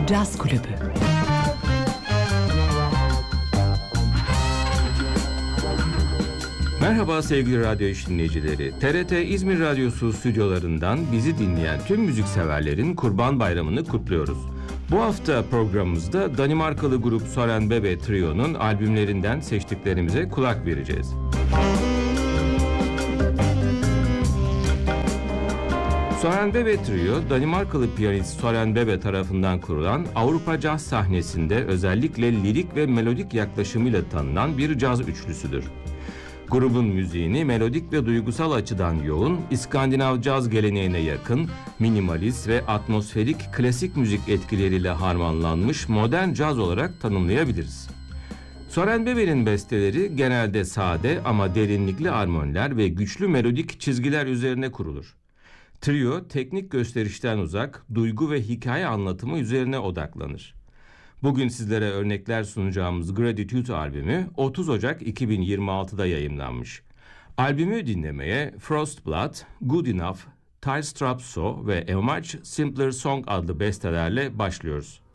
Caz Kulübü. Merhaba sevgili radyo iş dinleyicileri. TRT İzmir Radyosu stüdyolarından bizi dinleyen tüm müzikseverlerin Kurban Bayramı'nı kutluyoruz. Bu hafta programımızda Danimarkalı grup Søren Bebe Trio'nun albümlerinden seçtiklerimize kulak vereceğiz. Søren Bebe Trio, Danimarkalı piyanist Søren Bebe tarafından kurulan Avrupa caz sahnesinde özellikle lirik ve melodik yaklaşımıyla tanınan bir caz üçlüsüdür. Grubun müziğini melodik ve duygusal açıdan yoğun, İskandinav caz geleneğine yakın, minimalist ve atmosferik klasik müzik etkileriyle harmanlanmış modern caz olarak tanımlayabiliriz. Søren Bebe'nin besteleri genelde sade ama derinlikli armoniler ve güçlü melodik çizgiler üzerine kurulur. Trio, teknik gösterişten uzak, duygu ve hikaye anlatımı üzerine odaklanır. Bugün sizlere örnekler sunacağımız Gratitude albümü 30 Ocak 2026'da yayımlanmış. Albümü dinlemeye Frostblood, Good Enough, Tie Strap So ve A Much Simpler Song adlı bestelerle başlıyoruz.